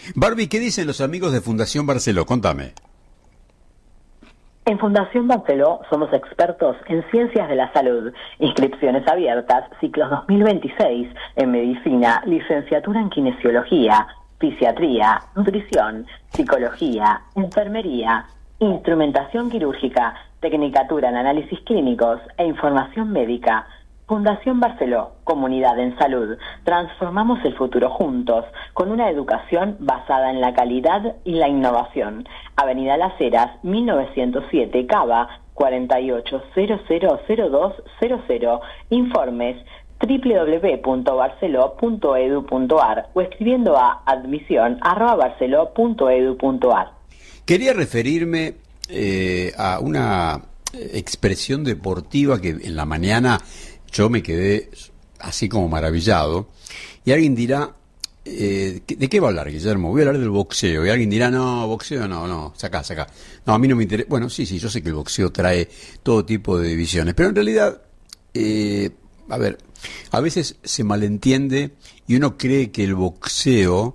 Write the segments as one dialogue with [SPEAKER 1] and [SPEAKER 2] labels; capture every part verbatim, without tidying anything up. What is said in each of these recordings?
[SPEAKER 1] Barbie, ¿qué dicen los amigos de Fundación Barceló? Contame.
[SPEAKER 2] En Fundación Barceló somos expertos en ciencias de la salud. Inscripciones abiertas, ciclos dos mil veintiséis, en medicina, licenciatura en kinesiología, fisiatría, nutrición, psicología, enfermería, instrumentación quirúrgica, tecnicatura en análisis clínicos e información médica. Fundación Barceló, comunidad en salud. Transformamos el futuro juntos, con una educación basada en la calidad y la innovación. Avenida Las Heras, mil novecientos siete, Cava, cuarenta y ocho cero cero cero dos cero cero. Informes doble u doble u doble u punto barceló punto edu punto ar o escribiendo a admisión arroba barceló punto edu punto ar.
[SPEAKER 1] Quería referirme eh, a una expresión deportiva que en la mañana yo me quedé así como maravillado, y alguien dirá, eh, ¿de qué va a hablar, Guillermo? Voy a hablar del boxeo, y alguien dirá, no, boxeo no, no, saca, saca. No, a mí no me interesa. Bueno, sí, sí, yo sé que el boxeo trae todo tipo de divisiones, pero en realidad, eh, a ver, a veces se malentiende y uno cree que el boxeo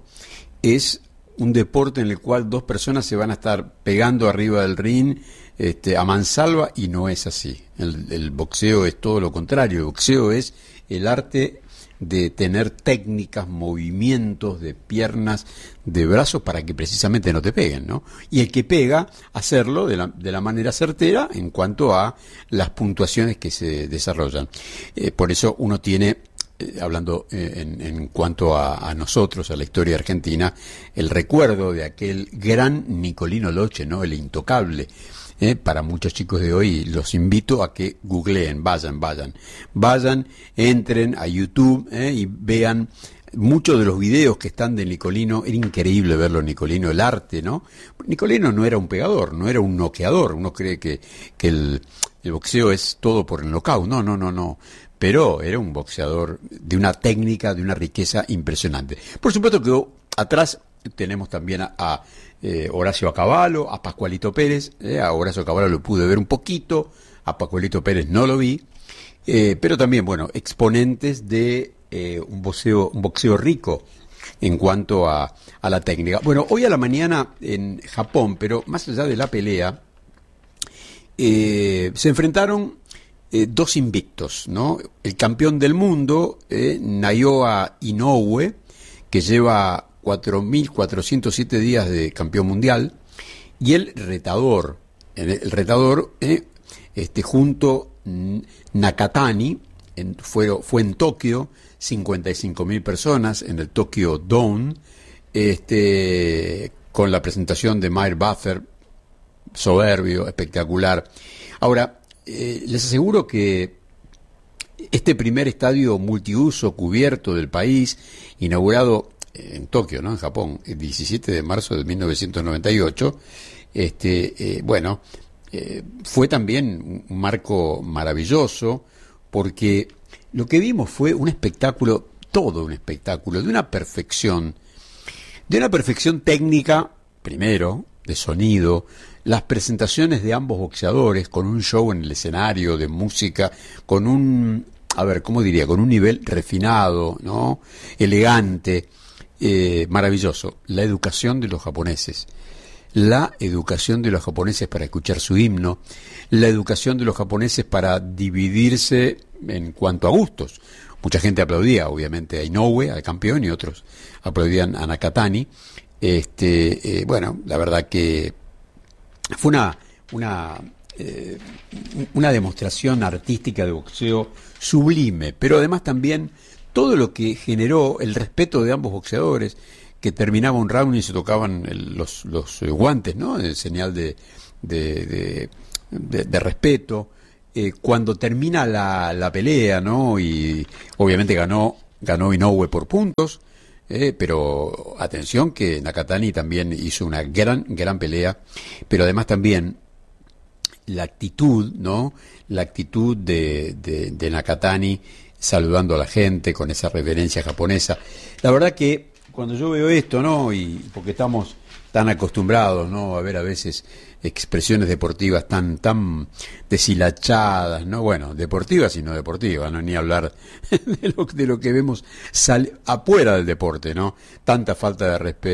[SPEAKER 1] es un deporte en el cual dos personas se van a estar pegando arriba del ring este, a mansalva, y no es así. El, el boxeo es todo lo contrario. El boxeo es el arte de tener técnicas, movimientos de piernas, de brazos, para que precisamente no te peguen, ¿no? Y el que pega, hacerlo de la, de la manera certera en cuanto a las puntuaciones que se desarrollan. Eh, por eso uno tiene, eh, hablando eh, en, en cuanto a, a nosotros, a la historia argentina, el recuerdo de aquel gran Nicolino Loche, ¿no? El intocable. Eh, para muchos chicos de hoy los invito a que googleen, vayan, vayan, vayan, entren a YouTube eh, y vean muchos de los videos que están de Nicolino. Era increíble verlo, Nicolino, el arte, ¿no? Nicolino no era un pegador, no era un noqueador. Uno cree que, que el, el boxeo es todo por el knockout. No, no, no, no. Pero era un boxeador de una técnica, de una riqueza impresionante. Por supuesto que atrás tenemos también a, a eh, Horacio Acabalo, a Pascualito Pérez. Eh, a Horacio Acabalo lo pude ver un poquito, a Pascualito Pérez no lo vi. Eh, pero también, bueno, exponentes de eh, un boxeo, un boxeo rico en cuanto a, a la técnica. Bueno, hoy a la mañana en Japón, pero más allá de la pelea, eh, se enfrentaron eh, dos invictos, ¿no? El campeón del mundo, eh, Naoya Inoue, que lleva cuatro mil cuatrocientos siete días de campeón mundial, y el retador, el, el retador, eh, este, junto Nakatani, en, fue, fue en Tokio, cincuenta y cinco mil personas en el Tokyo Dome, este, con la presentación de Mayer Buffer, soberbio, espectacular. Ahora, eh, les aseguro que este primer estadio multiuso cubierto del país, inaugurado en Tokio, ¿no? En Japón, el diecisiete de marzo de mil novecientos noventa y ocho, este, eh, bueno, eh, fue también un marco maravilloso, porque lo que vimos fue un espectáculo, todo un espectáculo, de una perfección, de una perfección técnica, primero, de sonido, las presentaciones de ambos boxeadores, con un show en el escenario, de música, con un, a ver, ¿cómo diría? Con un nivel refinado, ¿no? Elegante. Eh, maravilloso. La educación de los japoneses, la educación de los japoneses para escuchar su himno, la educación de los japoneses para dividirse en cuanto a gustos. Mucha gente aplaudía, obviamente, a Inoue, al campeón, y otros aplaudían a Nakatani. Este, eh, bueno, la verdad que fue una una eh, una demostración artística de boxeo sublime, pero además también todo lo que generó el respeto de ambos boxeadores, que terminaba un round y se tocaban el, los, los guantes, ¿no? En señal de, de, de, de, de respeto. Eh, cuando termina la, la pelea, ¿no? Y obviamente ganó, ganó Inoue por puntos, eh, pero atención que Nakatani también hizo una gran, gran pelea, pero además también la actitud, ¿no? La actitud de, de, de Nakatani, saludando a la gente con esa reverencia japonesa. La verdad que cuando yo veo esto, ¿no? Y porque estamos tan acostumbrados, ¿no? A ver a veces expresiones deportivas tan tan deshilachadas, ¿no? Bueno, deportivas y no deportivas, no ni hablar de lo, de lo que vemos sal, afuera del deporte, ¿no? Tanta falta de respeto.